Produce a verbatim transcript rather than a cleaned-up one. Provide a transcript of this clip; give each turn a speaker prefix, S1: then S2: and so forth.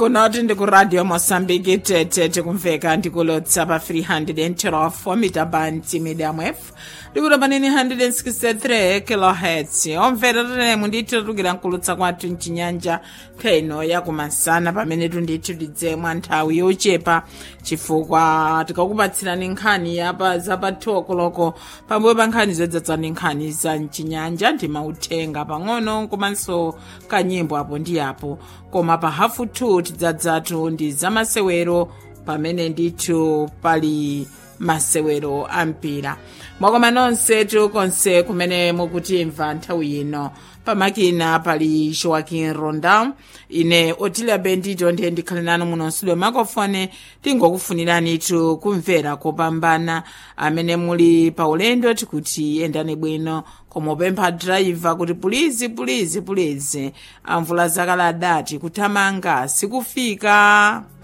S1: kunoti ndi ku radio Mozambique tete tikumveka ndikulotsa pa three twelve mita band medium wave ndikuti panene one hundred sixty-three kilohertz omvera tenemu ndithu tukira nkulutsa kwathu mchinyanja pheno yakumasana pamene tundithu tidzemwa nthawi yochepa chifukwa tikakupatsirani nkhani yapa zapa two o'clock pambuyo pa nkhani zodzatsani nkhani za mchinyanja ndi mauthenga pang'ono komanso kanyimbo apo ndi apo koma pa hafu two tidzadzatu ndi zamasewero pamene ndithu pali masewero ampira mwakoma nonse konse kumene mukutimva nthawi ino pamakina pali Joaquin Ronda ine Otilia Bendito ndiye ndikhale nanu munonsidwe makofone tingokufunirani tu kumvera kopambana amene muli pa ulendo tikuti endani bwino komopempha driver kuti pulizi pulizi pulizi amvula zakala adati kutamanga sikufika.